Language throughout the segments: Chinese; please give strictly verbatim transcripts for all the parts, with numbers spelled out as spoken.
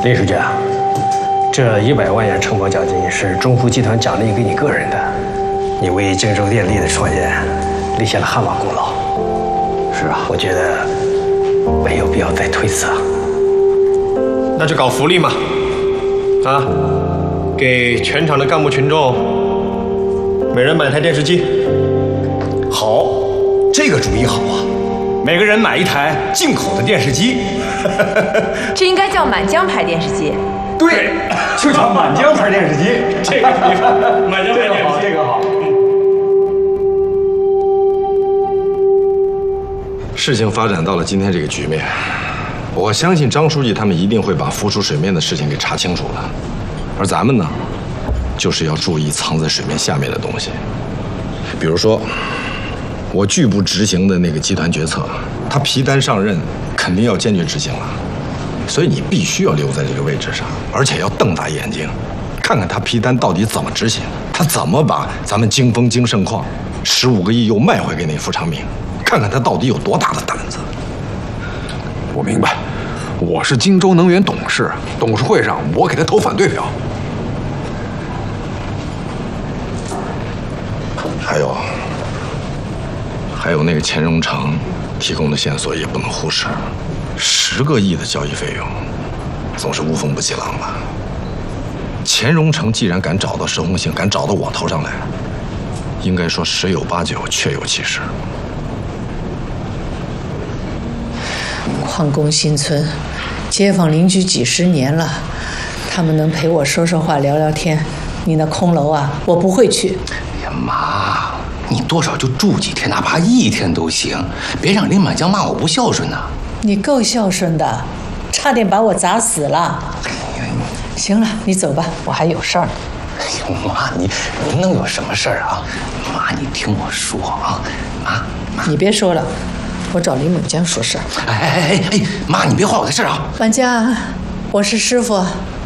林书记啊，这一百万元承包奖金是中福集团奖励给你个人的，你为荆州电力的创建立下了汗马功劳。是啊，我觉得没有必要再推辞啊。那就搞福利嘛，啊，给全厂的干部群众每人买台电视机。 好，这个主意好啊！每个人买一台进口的电视机。 这应该叫满江牌电视机。 对，就叫满江牌电视机。这个地方，满江牌电视机，这个好。 事情发展到了今天这个局面，我相信张书记他们一定会把浮出水面的事情给查清楚了，而咱们呢，就是要注意藏在水面下面的东西，比如说。我拒不执行的那个集团决策，他皮单上任肯定要坚决执行了，所以你必须要留在这个位置上，而且要瞪大眼睛，看看他皮单到底怎么执行，他怎么把咱们京丰京盛矿十五个亿又卖回给那富昌锰，看看他到底有多大的胆子。 我明白，我是荆州能源董事，董事会上我给他投反对票。 还有。还有那个钱荣成提供的线索也不能忽视，十个亿的交易费用，总是无风不起浪吧？钱荣成既然敢找到石红杏，敢找到我头上来，应该说十有八九，确有其事。 矿工新村，街坊邻居几十年了，他们能陪我说说话、聊聊天。你那空楼啊，我不会去。 哎呀妈！你多少就住几天，哪怕一天都行，别让林满江骂我不孝顺呐。 你够孝顺的，差点把我砸死了。行了，你走吧，我还有事儿呢。 哎呦妈，你你能有什么事儿啊？妈，你听我说啊，妈妈， 你别说了，我找林满江说事儿。 哎哎哎哎，妈，你别坏我的事儿啊。 满江，我是师傅，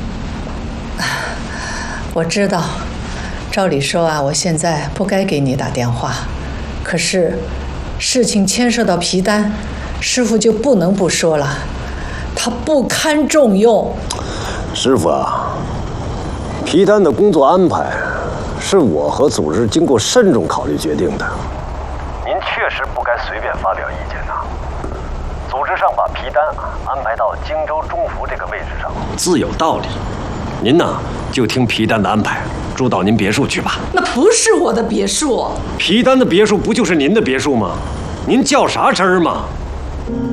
我知道。照理说啊，我现在不该给你打电话，可是事情牵涉到皮单，师傅就不能不说了，他不堪重用。 师傅啊，皮单的工作安排是我和组织经过慎重考虑决定的。 您确实不该随便发表意见呐。组织上把皮单安排到荆州中福这个位置上， 自有道理。您呢，就听皮单的安排。住到您别墅去吧。 那不是我的别墅。 皮单的别墅不就是您的别墅吗？您较啥真儿嘛？